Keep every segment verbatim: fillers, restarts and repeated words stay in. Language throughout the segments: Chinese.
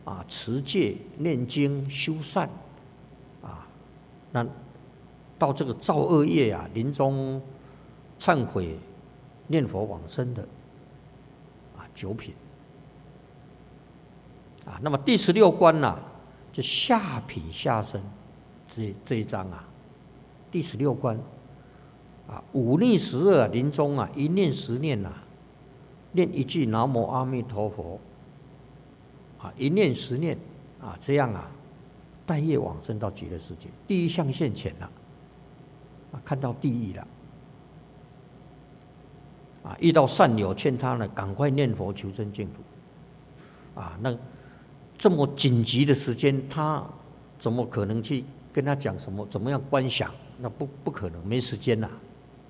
啊持戒、念经、修善啊，那到这个造恶业啊，临终忏悔、念佛往生的啊九品啊。那么第十六关呢、啊，就下品下生这这一章啊，第十六关啊，五逆十恶、啊、临终啊，一念十念啊，念一句南无阿弥陀佛啊，一念十念啊，这样啊，带业往生到极乐世界，第一象现前了啊，看到地狱了啊，遇到善友劝他呢，赶快念佛求生净土啊，那这么紧急的时间，他怎么可能去跟他讲什么怎么样观想？那不不可能，没时间呐。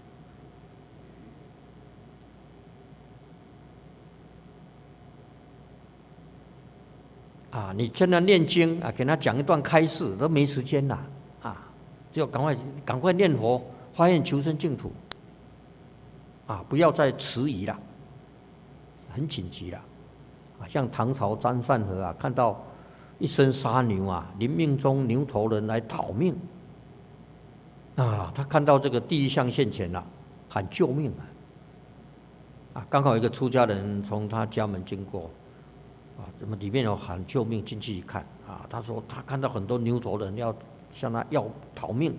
啊，你跟他念经啊，给他讲一段开示，都没时间呐，啊，就赶快赶快念佛，发愿求生净土，啊，不要再迟疑了，很紧急了，啊，像唐朝张善和啊，看到一身杀牛啊，临命中牛头人来讨命，啊，他看到这个第一象现前了，喊救命啊，啊，刚好一个出家人从他家门经过。啊，怎么里面有喊救命？进去一看，啊，他说他看到很多牛头人要向他要讨命，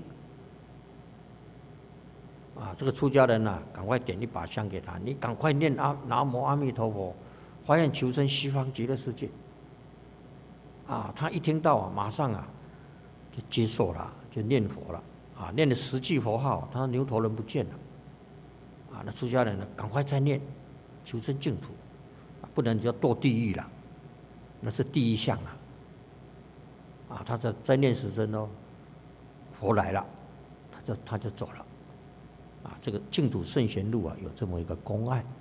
啊，这个出家人啊，赶快点一把香给他，你赶快念阿南无阿弥陀佛，发愿求生西方极乐世界。啊，他一听到啊，马上啊就接受了，就念佛了，啊，念了十句佛号，他牛头人不见了，啊，那出家人呢，赶快再念，求生净土，啊，不然就要堕地狱了。那是第一项啊，啊，他在在念十声哦，佛来了，他就他就走了，啊，这个净土圣贤录啊有这么一个公案。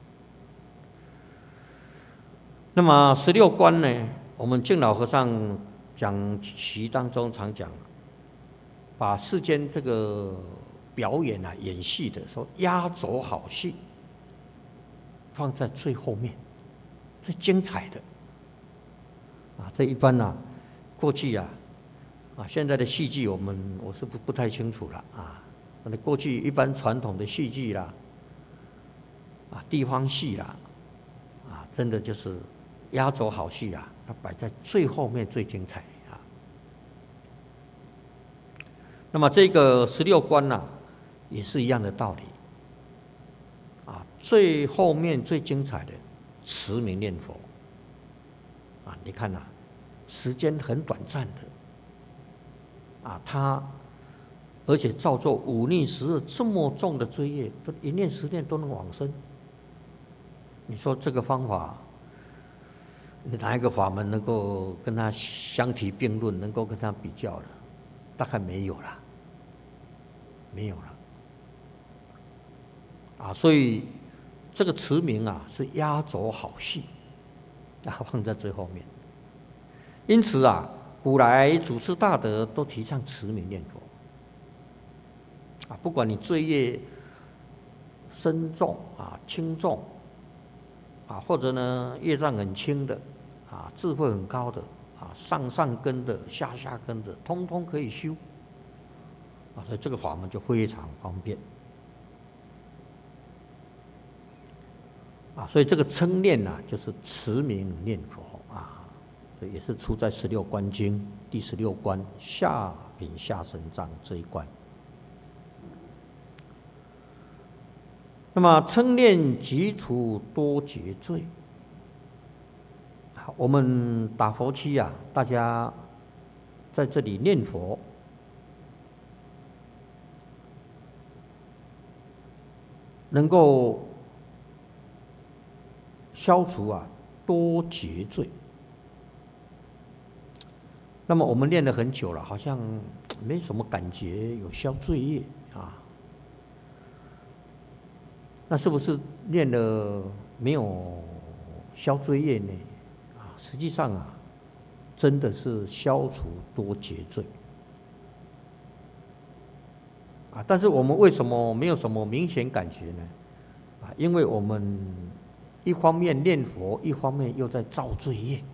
那么十六关呢，我们净老和尚讲习当中常讲，把世间这个表演啊演戏的说压轴好戏放在最后面，最精彩的。啊，这一般啊，过去啊，啊，现在的戏剧我们我是不不太清楚了啊。那过去一般传统的戏剧啦，啊，地方戏啦，啊，真的就是压轴好戏啊，它摆在最后面最精彩啊。那么这个十六关呢、啊，也是一样的道理。啊，最后面最精彩的持名念佛。啊，你看呐、啊，时间很短暂的，啊，他而且造作五逆十恶这么重的罪业，都一念十念都能往生。你说这个方法，哪一个法门能够跟他相提并论，能够跟他比较的？大概没有了，没有了。啊，所以这个持名啊是压轴好戏。然后放在最后面，因此啊，古来祖师大德都提倡持名念佛。啊，不管你罪业深重啊、轻重啊，或者呢业障很轻的啊、智慧很高的啊、上上根的、下下根的，通通可以修。啊，所以这个法门就非常方便。啊，所以这个称念呐、啊，就是持名念佛啊，所以也是出在《十六关经》第十六关下品下生藏这一关。那么称念即除多劫罪。好，我们打佛七啊，大家在这里念佛，能够消除啊多劫罪。那么我们练了很久了，好像没什么感觉有消罪业啊。那是不是练了没有消罪业呢？啊，实际上啊，真的是消除多劫罪啊。但是我们为什么没有什么明显感觉呢？啊，因为我们一方面念佛，一方面又在造罪业。